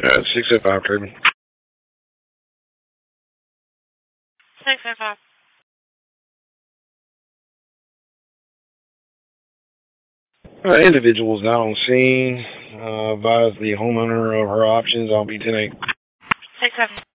605 Kirby. 605. Individuals not on scene. Advise the homeowner of her options. I'll be 10-8. 6-7.